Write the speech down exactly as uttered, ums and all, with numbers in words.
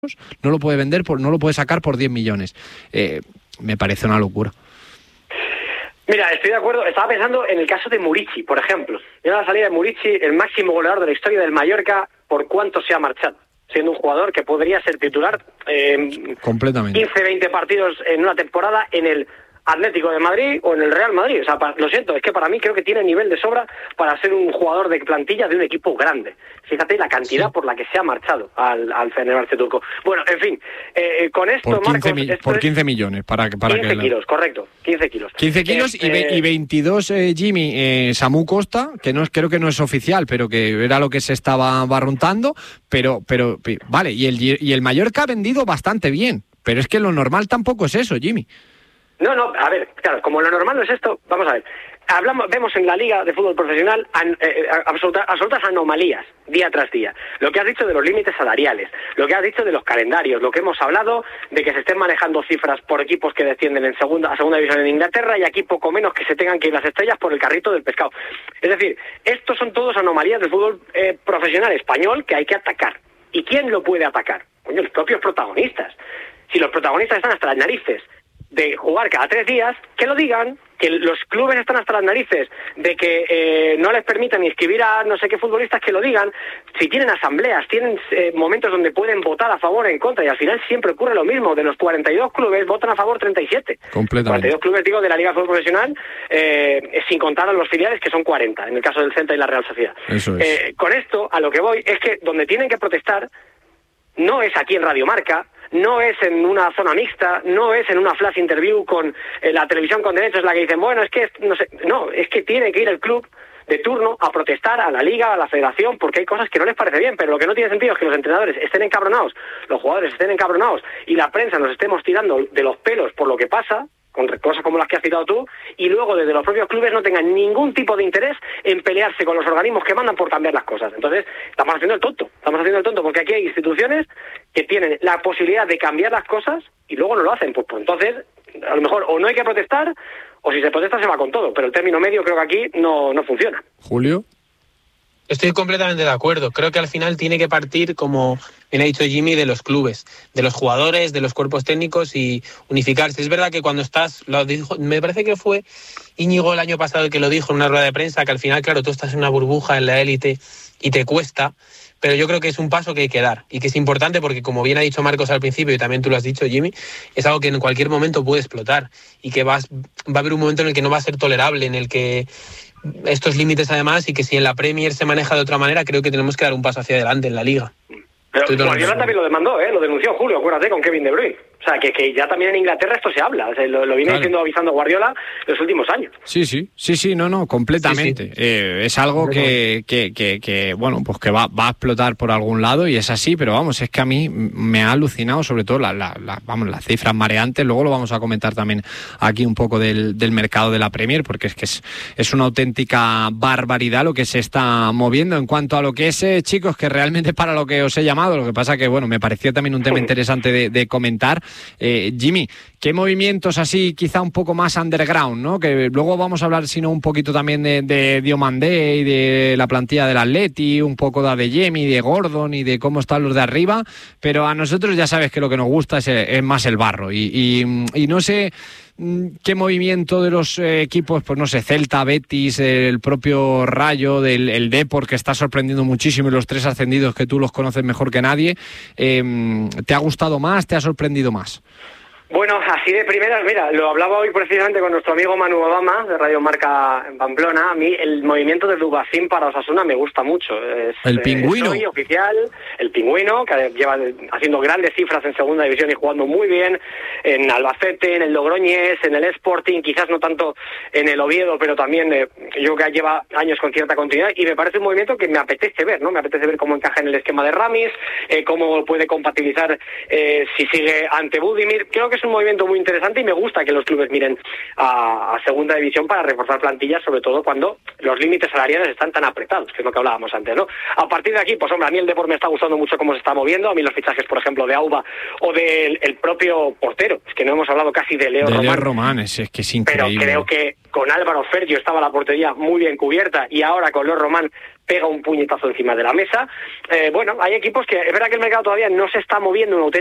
no lo puede vender, por, no lo puede sacar por diez millones. Eh, me parece una locura. Mira, estoy de acuerdo. Estaba pensando en el caso de Murici, por ejemplo. Mira la salida de Murici, el máximo goleador de la historia del Mallorca, por cuánto se ha marchado, siendo un jugador que podría ser titular eh, completamente quince, veinte partidos en una temporada en el Atlético de Madrid o en el Real Madrid. O sea, para, lo siento, es que para mí creo que tiene nivel de sobra para ser un jugador de plantilla de un equipo grande. Fíjate la cantidad sí. por la que se ha marchado al, al Fenerbahce turco. Bueno, en fin, eh, con esto, por quince, Marcos... mi, esto por es quince millones, para, para quince que... kilos, la... correcto, quince kilos. quince kilos eh, y, ve, y veintidós, eh, Jimmy, eh, Samu Costa, que no es, creo que no es oficial, pero que era lo que se estaba barruntando, pero, pero vale, y el, y el Mallorca ha vendido bastante bien, pero es que lo normal tampoco es eso, Jimmy. No, no, a ver, claro, como lo normal no es esto, vamos a ver. Hablamos, vemos en la Liga de Fútbol Profesional an, eh, absoluta, absolutas anomalías día tras día. Lo que has dicho de los límites salariales, lo que has dicho de los calendarios, lo que hemos hablado de que se estén manejando cifras por equipos que descienden en segunda, a segunda división en Inglaterra y aquí poco menos que se tengan que ir las estrellas por el carrito del pescado. Es decir, estos son todos anomalías del fútbol eh, profesional español que hay que atacar. ¿Y quién lo puede atacar? Coño, los propios protagonistas. Si los protagonistas están hasta las narices de jugar cada tres días, que lo digan, que los clubes están hasta las narices de que eh, no les permitan inscribir a no sé qué futbolistas, que lo digan. Si tienen asambleas, tienen eh, momentos donde pueden votar a favor o en contra, y al final siempre ocurre lo mismo. De los cuarenta y dos clubes votan a favor treinta y siete. Completamente. cuarenta y dos clubes, digo, de la Liga de Fútbol Profesional, eh, sin contar a los filiales, que son cuarenta, en el caso del Celta y la Real Sociedad. Eso es. Eh, con esto, a lo que voy, es que donde tienen que protestar no es aquí en Radio Marca, no es en una zona mixta, no es en una flash interview con eh, la televisión con derechos, la que dicen, bueno, es que no sé, no, es que tiene que ir el club de turno a protestar a la liga, a la federación, porque hay cosas que no les parece bien, pero lo que no tiene sentido es que los entrenadores estén encabronados, los jugadores estén encabronados y la prensa nos estemos tirando de los pelos por lo que pasa, con cosas como las que has citado tú, y luego desde los propios clubes no tengan ningún tipo de interés en pelearse con los organismos que mandan por cambiar las cosas. Entonces, estamos haciendo el tonto, estamos haciendo el tonto, porque aquí hay instituciones que tienen la posibilidad de cambiar las cosas y luego no lo hacen. Pues, pues entonces, a lo mejor o no hay que protestar, o si se protesta se va con todo, pero el término medio creo que aquí no, no funciona. Julio. Estoy completamente de acuerdo. Creo que al final tiene que partir, como bien ha dicho Jimmy, de los clubes, de los jugadores, de los cuerpos técnicos y unificarse. Es verdad que cuando estás, lo dijo, me parece que fue Íñigo el año pasado el que lo dijo en una rueda de prensa, que al final, claro, tú estás en una burbuja en la élite y te cuesta, pero yo creo que es un paso que hay que dar y que es importante porque, como bien ha dicho Marcos al principio y también tú lo has dicho, Jimmy, es algo que en cualquier momento puede explotar y que vas, va a haber un momento en el que no va a ser tolerable, en el que estos límites además, y que si en la Premier se maneja de otra manera, creo que tenemos que dar un paso hacia adelante en la Liga. Pero Guardiola también lo demandó, ¿eh? Lo denunció Julio, acuérdate, con Kevin De Bruyne. O sea, que, que ya también en Inglaterra esto se habla. O sea, lo, lo viene claro. diciendo, avisando Guardiola los últimos años. Sí, sí, sí, sí, no, no, completamente. Sí, sí. Eh, es algo que, que, que, que, bueno, pues que va, va a explotar por algún lado y es así, pero vamos, es que a mí me ha alucinado sobre todo la, la, la, vamos, las cifras mareantes. Luego lo vamos a comentar también aquí un poco del, del mercado de la Premier, porque es que es, es una auténtica barbaridad lo que se está moviendo en cuanto a lo que es, eh, chicos, que realmente para lo que os he llamado. Lo que pasa que, bueno, me pareció también un tema interesante de, de comentar. Eh, Jimmy, ¿qué movimientos así quizá un poco más underground, ¿no? Que luego vamos a hablar, sino un poquito también de, de Diomandé y de la plantilla del Atleti, un poco de Adeyemi, de Gordon y de cómo están los de arriba, pero a nosotros ya sabes que lo que nos gusta es, es más el barro y, y, y no sé qué movimiento de los eh, equipos, pues no sé, Celta, Betis, el propio Rayo, del el Depor, que está sorprendiendo muchísimo, y los tres ascendidos que tú los conoces mejor que nadie, eh, ¿te ha gustado más, te ha sorprendido más? Bueno, así de primeras, mira, lo hablaba hoy precisamente con nuestro amigo Manu Obama, de Radio Marca en Pamplona. A mí el movimiento de Dubacín para Osasuna me gusta mucho. Es, el pingüino. Es oficial, el pingüino, que lleva haciendo grandes cifras en segunda división y jugando muy bien en Albacete, en el Logroñés, en el Sporting, quizás no tanto en el Oviedo, pero también eh, yo creo que lleva años con cierta continuidad y me parece un movimiento que me apetece ver, ¿no? Me apetece ver cómo encaja en el esquema de Ramis, eh, cómo puede compatibilizar eh, si sigue ante Budimir. Creo que es un movimiento muy interesante y me gusta que los clubes miren a, a segunda división para reforzar plantillas, sobre todo cuando los límites salariales están tan apretados, que es lo que hablábamos antes, ¿no? A partir de aquí, pues hombre, a mí el Depor me está gustando mucho cómo se está moviendo, a mí los fichajes, por ejemplo, de Auba o del el propio portero, es que no hemos hablado casi de Leo de Román. Leo Román, es, es que es increíble. Pero creo que con Álvaro Fergio estaba la portería muy bien cubierta y ahora con Leo Román pega un puñetazo encima de la mesa. Eh, bueno, hay equipos que es verdad que el mercado todavía no se está moviendo en